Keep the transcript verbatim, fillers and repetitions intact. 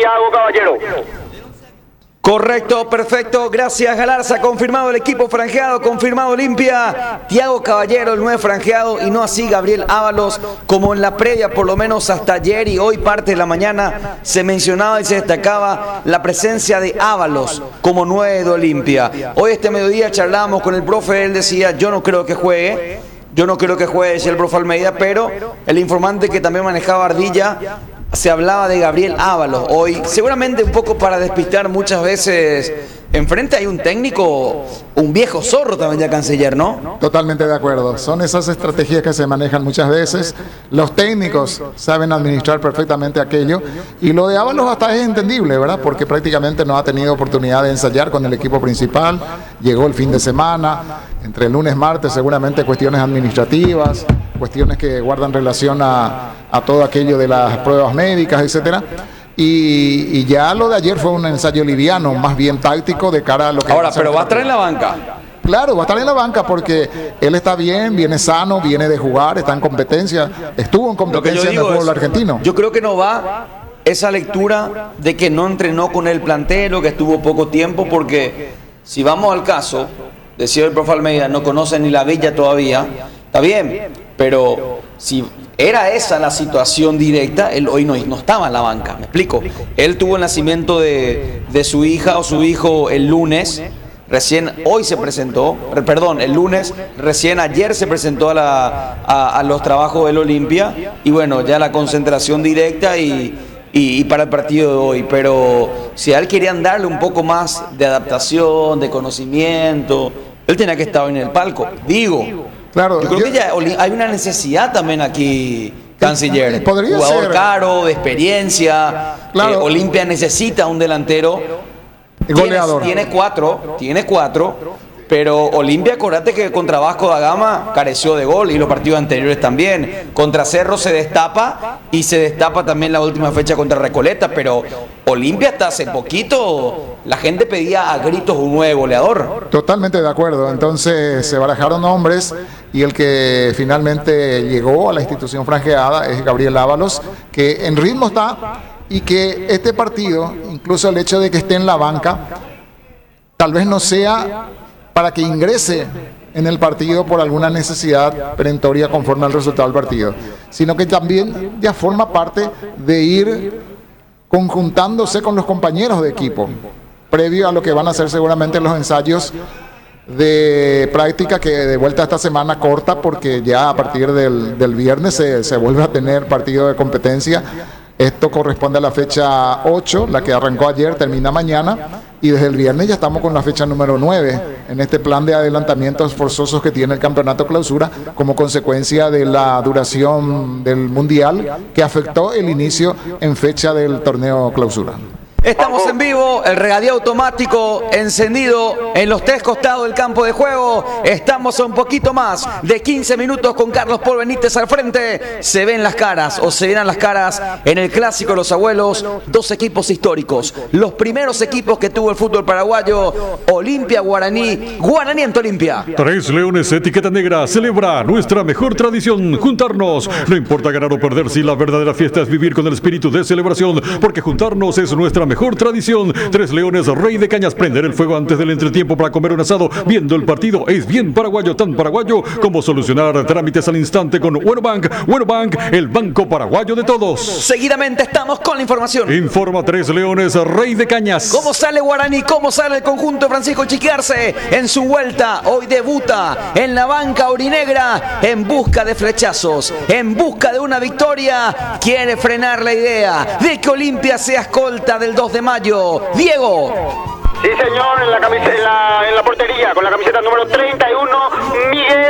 Tiago Caballero. Correcto, perfecto, gracias Galarza, confirmado el equipo franjeado, confirmado Olimpia, Tiago Caballero el nueve franjeado y no así Gabriel Ábalos, como en la previa por lo menos hasta ayer y hoy parte de la mañana se mencionaba y se destacaba la presencia de Ábalos como nueve de Olimpia. Hoy este mediodía charlábamos con el profe, él decía yo no creo que juegue, yo no creo que juegue, decía el profe Almeida, pero el informante que también manejaba Ardilla se hablaba de Gabriel Ábalos hoy, seguramente un poco para despistar muchas veces. Enfrente hay un técnico, un viejo zorro también ya canciller, ¿no? Totalmente de acuerdo. Son esas estrategias que se manejan muchas veces. Los técnicos saben administrar perfectamente aquello. Y lo de Ábalos hasta es entendible, ¿verdad? Porque prácticamente no ha tenido oportunidad de ensayar con el equipo principal. Llegó el fin de semana. Entre el lunes y martes seguramente cuestiones administrativas, cuestiones que guardan relación a, a todo aquello de las pruebas médicas, etcétera. Y, y ya lo de ayer fue un ensayo liviano, más bien táctico de cara a lo que... Ahora, pero va a estar en la banca. Claro, va a estar en la banca porque él está bien, viene sano, viene de jugar, está en competencia, estuvo en competencia en el fútbol argentino. Yo creo que no va esa lectura de que no entrenó con el plantel o que estuvo poco tiempo, porque si vamos al caso, decía el profe Almeida, no conoce ni la villa todavía, está bien, pero si era esa la situación directa, él hoy no, no estaba en la banca, me explico. Él tuvo el nacimiento de, de su hija o su hijo el lunes, recién hoy se presentó, perdón, el lunes, recién ayer se presentó a, la, a, a los trabajos del Olimpia y bueno, ya la concentración directa y, y, y para el partido de hoy, pero si a él querían darle un poco más de adaptación, de conocimiento, él tenía que estar en el palco, digo. Claro, yo creo yo, que ya hay una necesidad también aquí, canciller. Podría Jugador ser caro, de experiencia. Claro. Eh, Olimpia necesita un delantero. Goleador. Tiene, tiene cuatro, tiene cuatro. Pero Olimpia, acordate que contra Vasco da Gama careció de gol y los partidos anteriores también. Contra Cerro se destapa y se destapa también la última fecha contra Recoleta. Pero Olimpia hasta hace poquito la gente pedía a gritos un nuevo goleador. Totalmente de acuerdo. Entonces se barajaron nombres y el que finalmente llegó a la institución franjeada es Gabriel Ábalos, que en ritmo está y que este partido, incluso el hecho de que esté en la banca, tal vez no sea para que ingrese en el partido por alguna necesidad perentoria conforme al resultado del partido, sino que también ya forma parte de ir conjuntándose con los compañeros de equipo, previo a lo que van a ser seguramente los ensayos de práctica, que de vuelta esta semana corta, porque ya a partir del, del viernes se, se vuelve a tener partido de competencia. Esto corresponde a la fecha ocho, la que arrancó ayer, termina mañana, y desde el viernes ya estamos con la fecha número nueve, en este plan de adelantamientos forzosos que tiene el campeonato clausura, como consecuencia de la duración del mundial, que afectó el inicio en fecha del torneo clausura. Estamos en vivo, el regadío automático encendido en los tres costados del campo de juego. Estamos a un poquito más de quince minutos con Carlos Paul Benítez al frente. Se ven las caras o se verán las caras en el clásico de los abuelos. Dos equipos históricos, los primeros equipos que tuvo el fútbol paraguayo. Olimpia, Guaraní, Guaraní ante Olimpia. Tres Leones, etiqueta negra, celebra nuestra mejor tradición, juntarnos. No importa ganar o perder, si la verdadera fiesta es vivir con el espíritu de celebración, porque juntarnos es nuestra mejor tradición. Tres Leones, Rey de Cañas, prender el fuego antes del entretiempo para comer un asado viendo el partido es bien paraguayo, tan paraguayo como solucionar trámites al instante con Buenobank. Buenobank, el banco paraguayo de todos. Seguidamente estamos con la información. Informa Tres Leones, Rey de Cañas. ¿Cómo sale Guaraní? ¿Cómo sale el conjunto de Francisco Chiquiarce en su vuelta? Hoy debuta en la banca orinegra en busca de flechazos, en busca de una victoria. Quiere frenar la idea de que Olimpia sea escolta del dos de mayo. Diego. Sí, señor, en la, camiseta, en la, en la portería, con la camiseta número treinta y uno, Miguel